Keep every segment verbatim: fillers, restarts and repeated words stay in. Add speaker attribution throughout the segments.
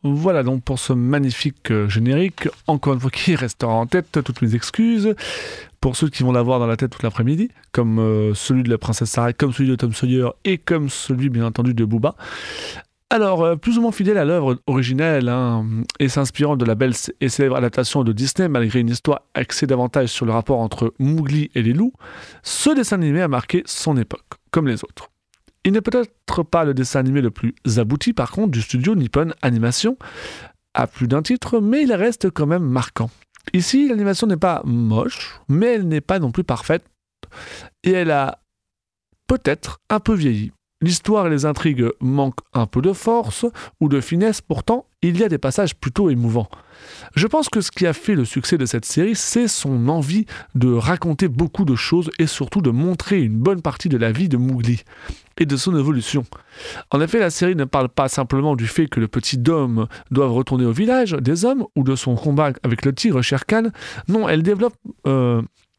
Speaker 1: Voilà donc pour ce magnifique euh, générique, encore une fois qui restera en tête, toutes mes excuses pour ceux qui vont l'avoir dans la tête toute l'après-midi, comme euh, celui de la princesse Sarah, comme celui de Tom Sawyer et comme celui bien entendu de Booba. Alors, euh, plus ou moins fidèle à l'œuvre originelle hein, et s'inspirant de la belle et célèbre adaptation de Disney, malgré une histoire axée davantage sur le rapport entre Mowgli et les loups, ce dessin animé a marqué son époque, comme les autres. Il n'est peut-être pas le dessin animé le plus abouti, par contre, du studio Nippon Animation, à plus d'un titre, mais il reste quand même marquant. Ici, l'animation n'est pas moche, mais elle n'est pas non plus parfaite, et elle a peut-être un peu vieilli. L'histoire et les intrigues manquent un peu de force ou de finesse, pourtant, il y a des passages plutôt émouvants. Je pense que ce qui a fait le succès de cette série, c'est son envie de raconter beaucoup de choses et surtout de montrer une bonne partie de la vie de Mowgli et de son évolution. En effet, la série ne parle pas simplement du fait que le petit Dom doive retourner au village des hommes ou de son combat avec le tigre Shere Khan. Non, elle développe... Euh,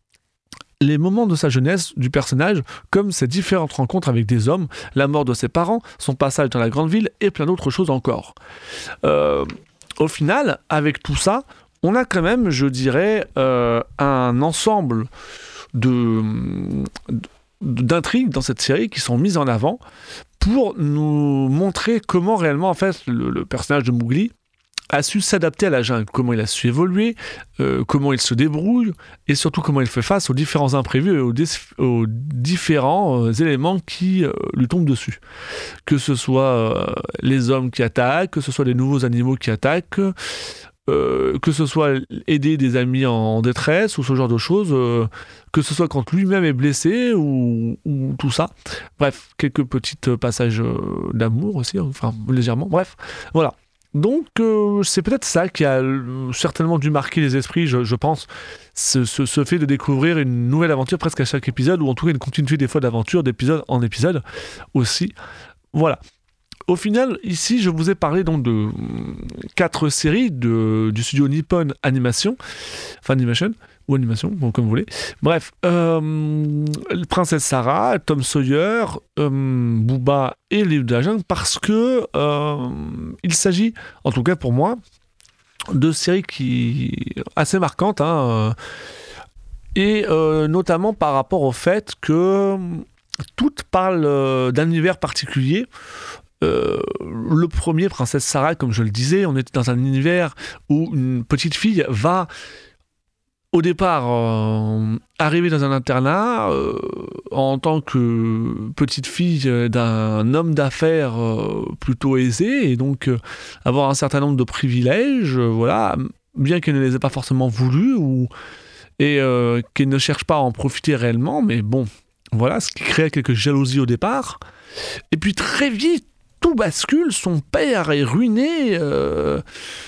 Speaker 1: les moments de sa jeunesse du personnage, comme ses différentes rencontres avec des hommes, la mort de ses parents, son passage dans la grande ville et plein d'autres choses encore. Euh, au final, avec tout ça, on a quand même, je dirais, euh, un ensemble de, d'intrigues dans cette série qui sont mises en avant pour nous montrer comment réellement, en fait, le, le personnage de Mowgli a su s'adapter à la jungle, comment il a su évoluer, euh, comment il se débrouille, et surtout comment il fait face aux différents imprévus et aux, dis- aux différents euh, éléments qui euh, lui tombent dessus. Que ce soit euh, les hommes qui attaquent, que ce soit les nouveaux animaux qui attaquent, euh, que ce soit aider des amis en, en détresse, ou ce genre de choses, euh, que ce soit quand lui-même est blessé, ou, ou tout ça. Bref, quelques petits passages euh, d'amour aussi, enfin légèrement, bref, voilà. Donc, euh, c'est peut-être ça qui a euh, certainement dû marquer les esprits, je, je pense, ce, ce, ce fait de découvrir une nouvelle aventure presque à chaque épisode, ou en tout cas une continuité des fois d'aventure, d'épisode en épisode aussi. Voilà. Au final, ici, je vous ai parlé donc de euh, quatre séries de, du studio Nippon Animation, enfin Animation, ou Animation, bon, comme vous voulez. Bref, euh, Princesse Sarah, Tom Sawyer, euh, Booba et les Livres de la Jungle, parce que euh, il s'agit, en tout cas pour moi, de séries qui assez marquantes, hein, euh, et euh, notamment par rapport au fait que toutes parlent euh, d'un univers particulier. Euh, le premier, Princesse Sarah, comme je le disais, on était dans un univers où une petite fille va au départ euh, arriver dans un internat euh, en tant que petite fille d'un homme d'affaires euh, plutôt aisé, et donc euh, avoir un certain nombre de privilèges, euh, voilà, bien qu'elle ne les ait pas forcément voulus, ou, et euh, qu'elle ne cherche pas à en profiter réellement, mais bon, voilà, ce qui crée quelques jalousies au départ. Et puis très vite, tout bascule, son père est ruiné, euh,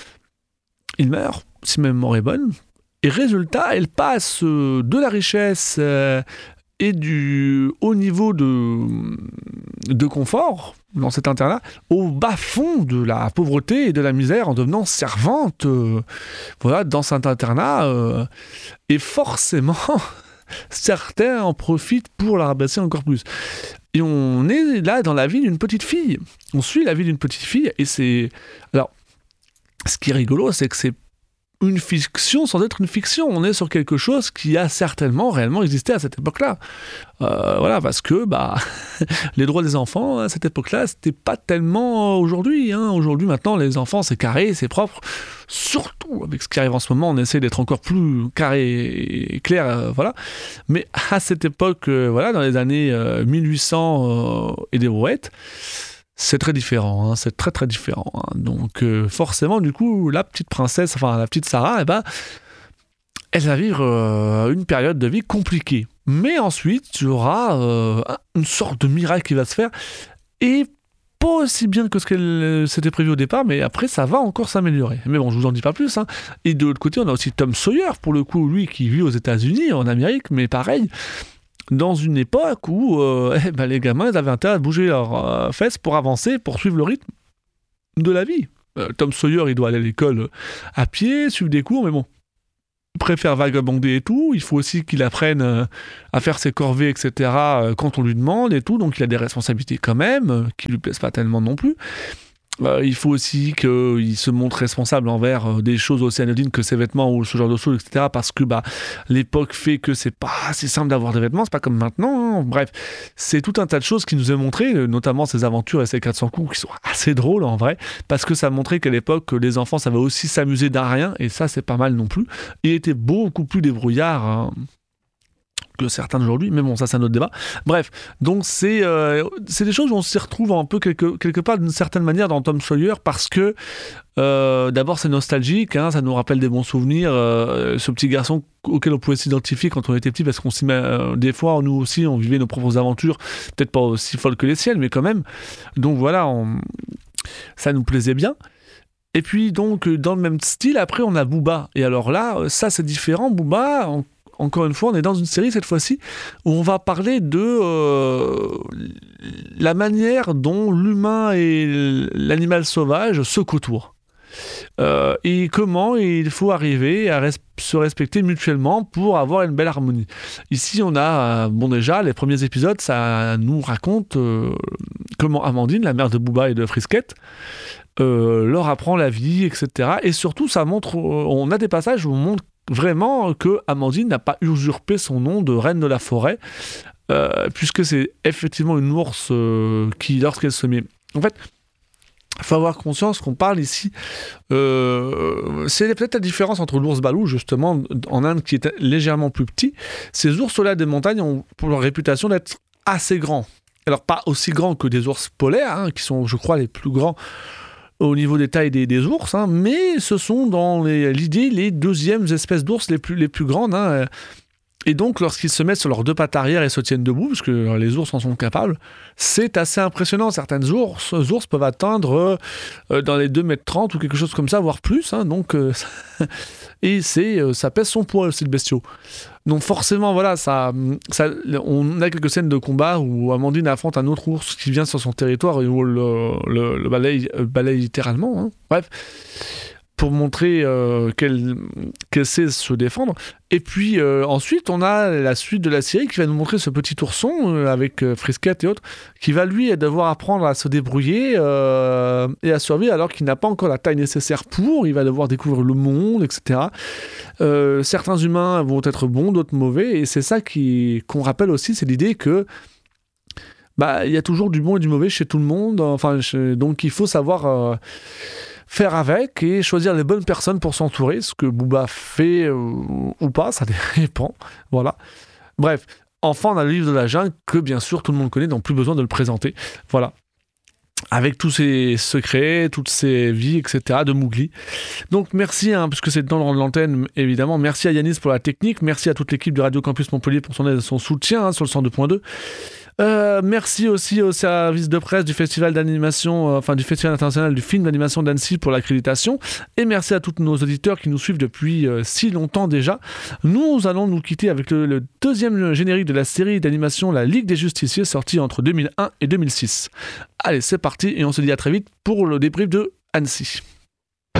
Speaker 1: il meurt, si ma mémoire est bonne, et résultat, elle passe euh, de la richesse euh, et du haut niveau de, de confort dans cet internat au bas-fond de la pauvreté et de la misère en devenant servante euh, voilà, dans cet internat. Euh, et forcément, certains en profitent pour la rabaisser encore plus. Et on est là dans la vie d'une petite fille. On suit la vie d'une petite fille, et c'est... Alors, ce qui est rigolo, c'est que c'est une fiction sans être une fiction. On est sur quelque chose qui a certainement réellement existé à cette époque-là. Euh, voilà, parce que bah, les droits des enfants, à cette époque-là, c'était pas tellement aujourd'hui. Hein. Aujourd'hui, maintenant, les enfants, c'est carré, c'est propre. Surtout avec ce qui arrive en ce moment, on essaie d'être encore plus carré et clair. Euh, voilà. Mais à cette époque, euh, voilà, dans les années euh, mille huit cents euh, et des brouettes, c'est très différent, hein, c'est très très différent. Hein. Donc euh, forcément, du coup, la petite princesse, enfin la petite Sarah, eh ben, elle va vivre euh, une période de vie compliquée. Mais ensuite, il y aura euh, une sorte de miracle qui va se faire, et pas aussi bien que ce qu'elle s'était prévu au départ, mais après, ça va encore s'améliorer. Mais bon, je vous en dis pas plus. Hein. Et de l'autre côté, on a aussi Tom Sawyer, pour le coup, lui, qui vit aux États-Unis, en Amérique, mais pareil, dans une époque où euh, eh ben, les gamins ils avaient intérêt à bouger leurs euh, fesses pour avancer, pour suivre le rythme de la vie. Euh, Tom Sawyer, il doit aller à l'école à pied, suivre des cours, mais bon, il préfère vagabonder et tout. Il faut aussi qu'il apprenne euh, à faire ses corvées, et cetera, euh, quand on lui demande et tout. Donc il a des responsabilités quand même, euh, qui lui plaisent pas tellement non plus. Euh, il faut aussi qu'il se montre responsable envers euh, des choses aussi anodines que ses vêtements ou ce genre de choses, et cetera. Parce que bah, l'époque fait que c'est pas si simple d'avoir des vêtements, c'est pas comme maintenant. Hein. Bref, c'est tout un tas de choses qui nous est montré, euh, notamment ces aventures et ces quatre cents coups qui sont assez drôles en vrai, parce que ça montrait qu'à l'époque, les enfants savaient aussi s'amuser d'un rien, et ça c'est pas mal non plus. Et étaient beaucoup plus débrouillards. Hein, que certains d'aujourd'hui, mais bon, ça c'est un autre débat. Bref, donc c'est, euh, c'est des choses où on s'y retrouve un peu quelque, quelque part d'une certaine manière dans Tom Sawyer, parce que euh, d'abord c'est nostalgique, hein, ça nous rappelle des bons souvenirs, euh, ce petit garçon auquel on pouvait s'identifier quand on était petit, parce qu'on s'y met, euh, des fois nous aussi on vivait nos propres aventures, peut-être pas aussi folles que les siennes, mais quand même. Donc voilà, on... ça nous plaisait bien. Et puis donc dans le même style, après on a Booba, et alors là, ça c'est différent. Booba, on encore une fois, on est dans une série cette fois-ci où on va parler de euh, la manière dont l'humain et l'animal sauvage se côtoient. Euh, et comment il faut arriver à res- se respecter mutuellement pour avoir une belle harmonie. Ici, on a, euh, bon déjà, les premiers épisodes, ça nous raconte euh, comment Amandine, la mère de Booba et de Frisquette, euh, leur apprend la vie, et cetera. Et surtout, ça montre, euh, on a des passages où on montre vraiment que Amandine n'a pas usurpé son nom de reine de la forêt, euh, puisque c'est effectivement une ours euh, qui, lorsqu'elle se met... En fait, il faut avoir conscience qu'on parle ici... Euh, c'est peut-être la différence entre l'ours balou, justement, en Inde, qui est légèrement plus petit. Ces ours-là des montagnes ont pour leur réputation d'être assez grands. Alors, pas aussi grands que des ours polaires, hein, qui sont, je crois, les plus grands au niveau des tailles des, des ours, hein, mais ce sont dans les, l'idée les deuxièmes espèces d'ours les plus, les plus grandes. Hein, et donc, lorsqu'ils se mettent sur leurs deux pattes arrière et se tiennent debout, parce que les ours en sont capables, c'est assez impressionnant. Certaines ours, ours peuvent atteindre euh, dans les deux mètres trente ou quelque chose comme ça, voire plus. Hein, donc, euh, et c'est, euh, ça pèse son poids aussi, le bestiau. Donc forcément, voilà, ça, ça, on a quelques scènes de combat où Amandine affronte un autre ours qui vient sur son territoire et où le, le, le balaye, balaye littéralement. Hein. Bref, pour montrer euh, qu'elle, qu'elle sait se défendre. Et puis euh, ensuite, on a la suite de la série qui va nous montrer ce petit ourson euh, avec euh, Frisquette et autres, qui va lui devoir apprendre à se débrouiller euh, et à survivre alors qu'il n'a pas encore la taille nécessaire pour. Il va devoir découvrir le monde, et cetera. Euh, certains humains vont être bons, d'autres mauvais, et c'est ça qui, qu'on rappelle aussi, c'est l'idée que bah, y a toujours du bon et du mauvais chez tout le monde. Enfin, chez, donc il faut savoir... Euh, faire avec et choisir les bonnes personnes pour s'entourer, ce que Booba fait euh, ou pas, ça dépend. Voilà. Bref, enfin, on a le livre de la jungle que bien sûr tout le monde connaît, donc plus besoin de le présenter. Voilà. Avec tous ses secrets, toutes ses vies, et cetera de Mowgli. Donc merci, hein, puisque c'est dans l'antenne, évidemment. Merci à Yanis pour la technique. Merci à toute l'équipe de Radio Campus Montpellier pour son aide et son soutien hein, sur le cent deux point deux. Euh, merci aussi au service de presse du festival d'animation, euh, enfin du festival international du film d'animation d'Annecy pour l'accréditation, et merci à tous nos auditeurs qui nous suivent depuis euh, si longtemps déjà. Nous allons nous quitter avec le, le deuxième générique de la série d'animation La Ligue des Justiciers, sortie entre deux mille un et deux mille six. Allez, c'est parti et on se dit à très vite pour le débrief de Annecy.